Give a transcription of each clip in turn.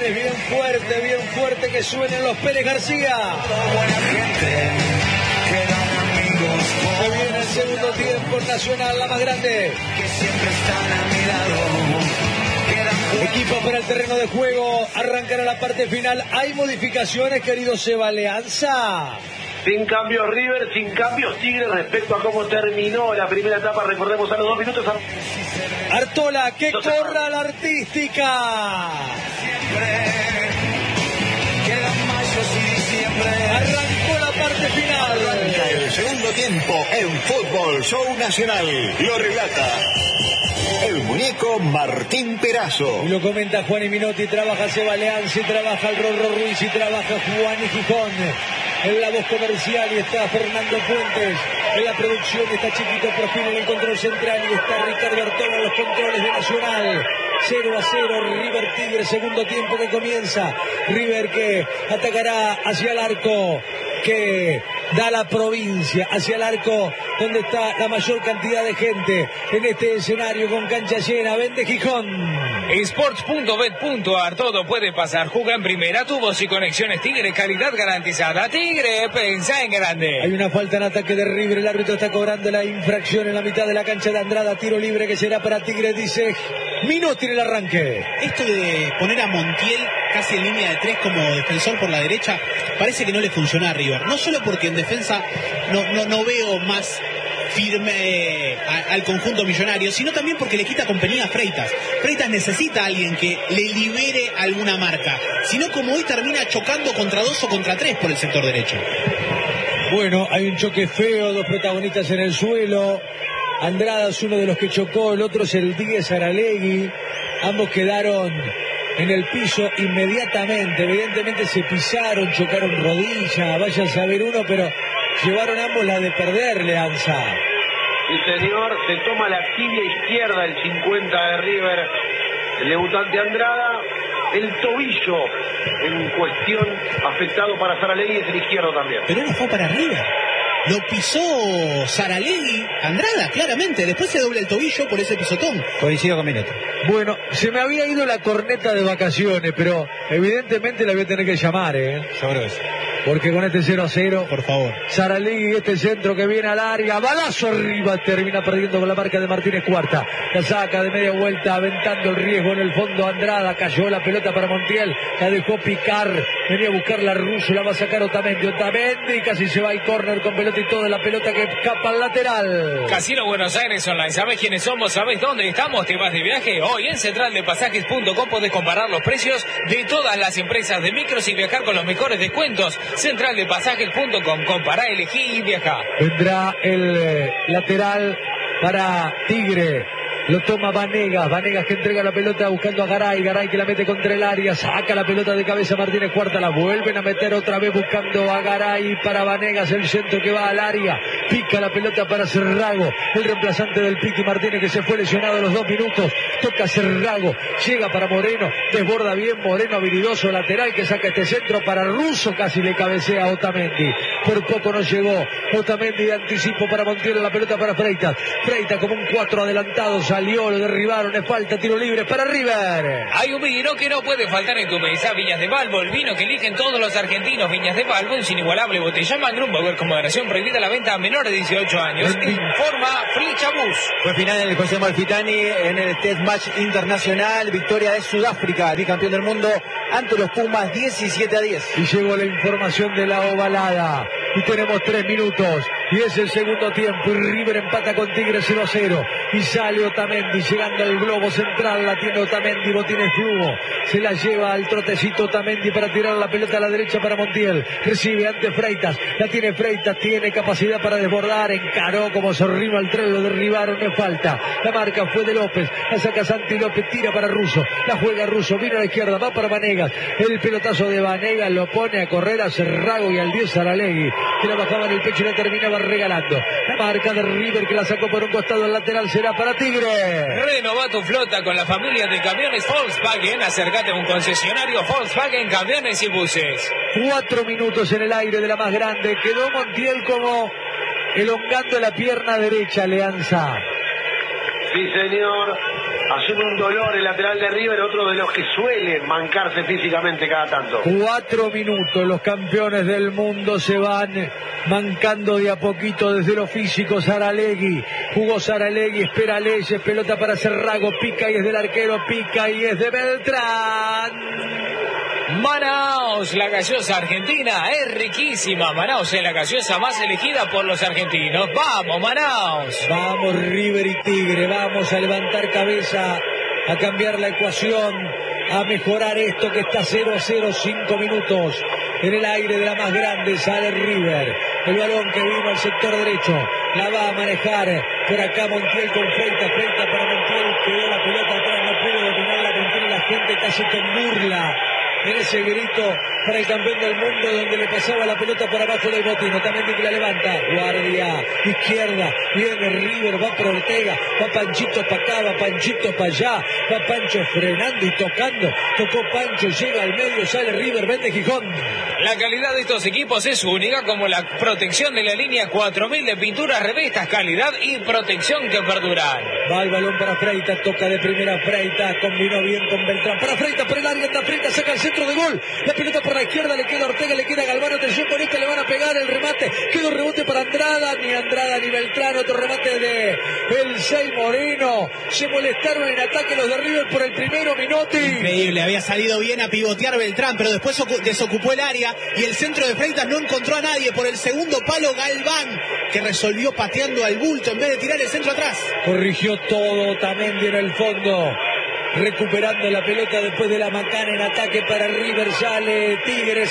Martínez, bien fuerte que suenen los Pérez García. Se viene el segundo tiempo Nacional, la más grande. Equipo para el terreno de juego, arrancará la parte final. ¿Hay modificaciones, querido Seba Leanza? Sin cambios River, sin cambios Tigre respecto a cómo terminó la primera etapa. Recordemos a los 2 minutos. Artola, que corra la artística. Arrancó la parte final. Arranca el segundo tiempo en Fútbol Show Nacional. Lo relata el muñeco Martín Perazo. Y lo comenta Juan y Minotti, trabaja Seba Leanza, trabaja el Rorro Ruiz y trabaja Juan y Gijón. En la voz comercial y está Fernando Fuentes. En la producción está Chiquito Profil en el control central y está Ricardo Artola en los controles de Nacional. 0-0, River Tigre, segundo tiempo que comienza. River que atacará hacia el arco que da la provincia, hacia el arco donde está la mayor cantidad de gente en este escenario con cancha llena. Vende Gijón. Sports.bet.ar, todo puede pasar. Juega en primera, tubos y conexiones Tigre, calidad garantizada. Tigre, pensá en grande. Hay una falta en ataque de River, el árbitro está cobrando la infracción en la mitad de la cancha de Andrada. Tiro libre que será para Tigre, dice Minotti en el arranque. Esto de poner a Montiel casi en línea de 3 como defensor por la derecha, parece que no le funciona a River. No solo porque en defensa no veo más firme al conjunto millonario, sino también porque le quita compañía a Freitas. Freitas necesita a alguien que le libere alguna marca, sino como hoy termina chocando contra 2 o contra 3 por el sector derecho. Bueno, hay un choque feo, 2 protagonistas en el suelo. Andrada es uno de los que chocó, el otro es el Díez Aralegui. Ambos quedaron en el piso inmediatamente. Evidentemente se pisaron, chocaron rodilla, vaya a saber uno, pero llevaron ambos la de perder, Leanza. Sí, señor, se toma la tibia izquierda, el 50 de River, el debutante Andrada. El tobillo en cuestión afectado para Saralegui es el izquierdo también. Pero no fue para River. Lo pisó Saralegui, Andrada, claramente. Después se dobla el tobillo por ese pisotón. Coincido con Minotti. Bueno, se me había ido la corneta de vacaciones, pero evidentemente la voy a tener que llamar, Yo creo que sí. Porque con este 0-0, por favor. Saralegui, este centro que viene al área, balazo arriba, termina perdiendo con la marca de Martínez Cuarta. La saca de media vuelta, aventando el riesgo en el fondo. Andrada cayó la pelota para Montiel, la dejó picar, venía a buscar la Russo, la va a sacar Otamendi, casi se va al córner con pelota y todo, la pelota que escapa al lateral. Casino Buenos Aires Online, ¿sabés quiénes somos? ¿Sabés dónde estamos? ¿Te vas de viaje? Hoy en centraldepasajes.com podés comparar los precios de todas las empresas de micros y viajar con los mejores descuentos. Centraldepasajes.com, compará, elegí y viajá. Vendrá el lateral para Tigre. Lo toma Vanegas que entrega la pelota buscando a Garay que la mete contra el área, saca la pelota de cabeza Martínez Cuarta, la vuelven a meter otra vez buscando a Garay para Vanegas, el centro que va al área, pica la pelota para Cerrago, el reemplazante del Piqui Martínez que se fue lesionado a los 2 minutos, toca Cerrago, llega para Moreno, desborda bien Moreno, habilidoso lateral que saca este centro para Russo, casi le cabecea a Otamendi, por poco no llegó, Otamendi de anticipo para Montiel, la pelota para Freitas como un 4 adelantado, salió, lo derribaron, le falta tiro libre para River. Hay un vino que no puede faltar en tu mesa, Viñas de Balbo, el vino que eligen todos los argentinos. Viñas de Balbo, en su inigualable botella Magnum, beber con moderación, prohibida la venta a menores de 18 años. Informa Flichabús. Fue final en el José Amalfitani en el Test Match Internacional, victoria de Sudáfrica, bicampeón del mundo ante los Pumas 17-10. Y llegó la información de la ovalada. Y tenemos 3 minutos. Y es el segundo tiempo. Y River empata con Tigre 0-0. Y sale Otamendi llegando al globo central. La tiene Otamendi, botines flujo. Se la lleva al trotecito Otamendi para tirar la pelota a la derecha para Montiel. Recibe ante Freitas. La tiene Freitas. Tiene capacidad para desbordar. Encaró como Zorrino al tren. Lo derribaron. No falta. La marca fue de López. La saca Santi López. Tira para Russo. La juega Russo. Vino a la izquierda. Va para Vanegas. El pelotazo de Vanegas lo pone a correr a Cerrago y al 10 Saralegui, que la bajaba en el pecho y la terminaba regalando. La marca de River que la sacó por un costado, el lateral será para Tigre. Renova tu flota con la familia de camiones Volkswagen. Acércate a un concesionario Volkswagen Camiones y Buses. 4 minutos en el aire de la más grande. Quedó Montiel como elongando la pierna derecha, Leanza. Sí, señor. asume un dolor el lateral de River, otro de los que suelen mancarse físicamente cada tanto. 4 minutos, los campeones del mundo se van mancando de a poquito desde lo físico. Saralegui, jugó Saralegui, espera Leyes, pelota para Cerrago, pica y es del arquero, pica y es de Beltrán. Manaos, la gaseosa argentina, es riquísima. Manaos es la gaseosa más elegida por los argentinos. ¡Vamos, Manaos! Vamos, River y Tigre, vamos a levantar cabeza, a cambiar la ecuación, a mejorar esto que está 0-0, 5 minutos. En el aire de la más grande sale River. El balón que vino al sector derecho, la va a manejar por acá Montiel con Freitas, Freitas para Montiel, quedó la pelota atrás, no pudo dominarla, Montiel y la gente casi con burla. En ese grito para el campeón del mundo donde le pasaba la pelota por abajo del botín. También que la levanta, guardia, izquierda, viene River, va por Ortega, va Panchito para acá, va Panchito para allá, va Pancho frenando y tocando, tocó Pancho, llega al medio, sale River, vende Gijón. La calidad de estos equipos es única, como la protección de la línea 4000 de pinturas revistas, calidad y protección que perduran. Va el balón para Freitas, toca de primera Freitas, combinó bien con Beltrán, para Freitas, por el área anda Freitas, saca el centro de gol, la pelota por la izquierda, le queda Ortega, le queda Galván, atención con este, le van a pegar el remate, quedó rebote para Andrada ni Beltrán, otro remate de el 6 Moreno, se molestaron en ataque los de River por el primero, Minotti. Increíble, había salido bien a pivotear Beltrán, pero después desocupó el área y el centro de Freitas no encontró a nadie. Por el segundo palo Galván, que resolvió pateando al bulto en vez de tirar el centro atrás. Corrigió todo Tamendi en el fondo, recuperando la pelota después de la macana en ataque para River, sale Tigre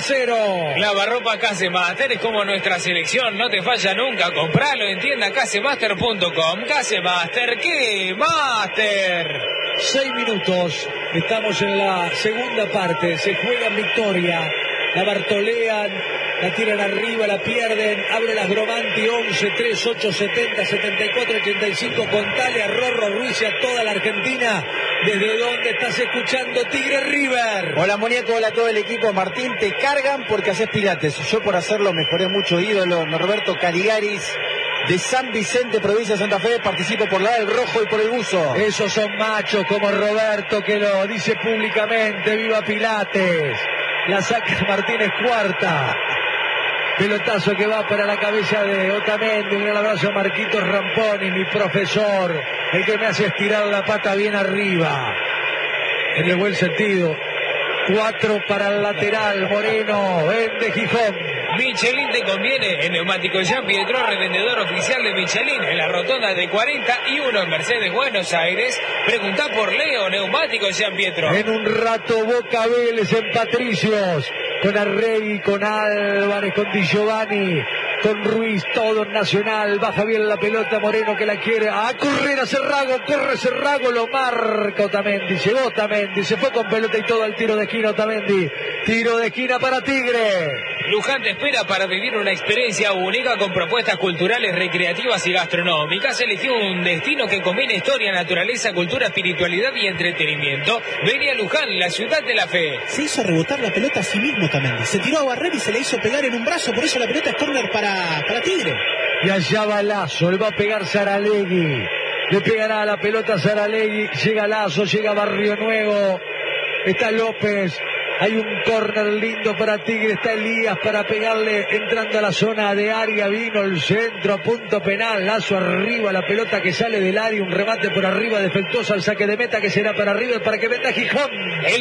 0-0. Lavarropa Casemaster es como nuestra selección, no te falla nunca, compralo en tienda casemaster.com. Casemaster, ¿qué? ¡Master! 6 minutos, estamos en la segunda parte, se juega en Victoria, la bartolean, la tiran arriba, la pierden, abre las Gromanti 11, 3, 8, 70, 74, 85, contale a Rorro Ruiz y a toda la Argentina, desde donde estás escuchando Tigre River. Hola muñeco, hola a todo el equipo. Martín, te cargan porque haces pilates. Yo por hacerlo mejoré mucho. Ídolo Norberto Caligaris de San Vicente, provincia de Santa Fe, participo por la del rojo y por el buzo. Esos son machos como Roberto que lo dice públicamente, viva Pilates. La saca Martínez cuarta. Pelotazo que va para la cabeza de Otamendi. Un gran abrazo a Marquitos Ramponi, mi profesor, el que me hace estirar la pata bien arriba. En el buen sentido. 4 para el lateral, Moreno, vende Gijón. Michelin te conviene. En Neumáticos Jean Pietro, revendedor oficial de Michelin en la rotonda de 41 en Mercedes, Buenos Aires. Preguntá por Leo, Neumáticos Jean Pietro. En un rato Boca Vélez en Patricios, con Arregui, con Álvarez, con Di Giovanni, con Ruiz, todo en Nacional. Baja bien la pelota, Moreno que la quiere. A correr a Cerrago, corre Cerrago, lo marca Otamendi. Llegó Otamendi, se fue con pelota y todo al tiro de esquina Otamendi. Tiro de esquina para Tigre. Luján te espera para vivir una experiencia única con propuestas culturales, recreativas y gastronómicas. Elegí un destino que combina historia, naturaleza, cultura, espiritualidad y entretenimiento. Vení a Luján, la ciudad de la fe. Se hizo rebotar la pelota a sí mismo también. Se tiró a barrer y se le hizo pegar en un brazo. Por eso la pelota es córner para Tigre. Y allá va Lazo, le va a pegar Saralegui. Le pegará a la pelota Saralegui. Llega Lazo, llega Barrio Nuevo. Está López. Hay un córner lindo para Tigre, está Elías para pegarle entrando a la zona de área, vino el centro a punto penal, Lazo arriba, la pelota que sale del área, un remate por arriba defectuoso al saque de meta que será para River para que venda Gijón.